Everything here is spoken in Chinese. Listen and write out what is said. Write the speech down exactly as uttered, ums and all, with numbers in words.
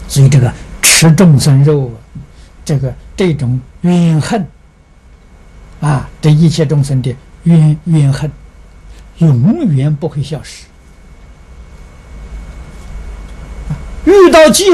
所以这个吃众生肉，这个这种怨恨啊，对一切众生的怨怨恨，永远不会消失。遇到机